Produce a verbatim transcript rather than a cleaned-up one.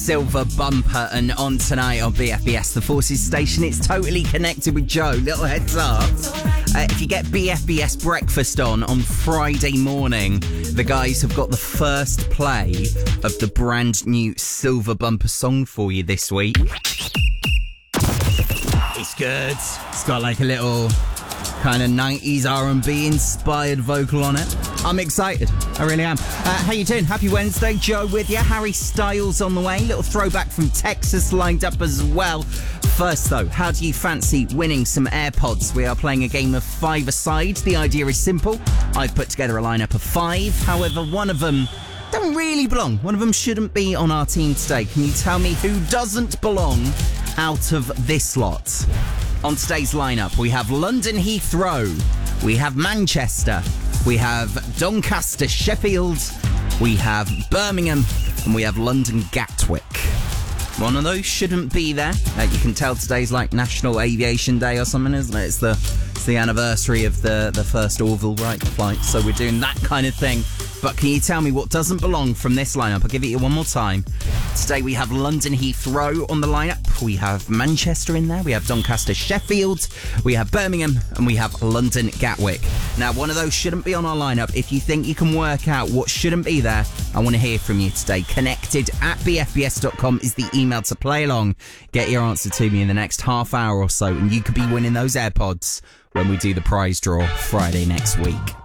Silver Bumper, and on tonight on B F B S, the Forces station. It's totally connected with Joe. Little heads up. Uh, if you get B F B S breakfast on on Friday morning, the guys have got the first play of the brand new Silver Bumper song for you this week. It's good. It's got like a little kind of nineties R and B inspired vocal on it. I'm excited. I really am. Uh, how you doing? Happy Wednesday. Joe with you. Harry Styles on the way. Little throwback from Texas lined up as well. First though, how do you fancy winning some AirPods? We are playing a game of five-a-side. The idea is simple. I've put together a lineup of five. However, one of them don't really belong. One of them shouldn't be on our team today. Can you tell me who doesn't belong out of this lot? On today's lineup, we have London Heathrow, we have Manchester, we have Doncaster Sheffield, we have Birmingham, and we have London Gatwick. One of those shouldn't be there. Uh, you can tell today's like National Aviation Day or something, isn't it? It's the it's the anniversary of the, the first Orville Wright flight, so we're doing that kind of thing. But can you tell me what doesn't belong from this lineup? I'll give it you one more time. Today we have London Heathrow on the lineup. We have Manchester in there. We have Doncaster Sheffield. We have Birmingham. And we have London Gatwick. Now, one of those shouldn't be on our lineup. If you think you can work out what shouldn't be there, I want to hear from you today. Connected at b f b s dot com is the email to play along. Get your answer to me in the next half hour or so, and you could be winning those AirPods when we do the prize draw Friday next week.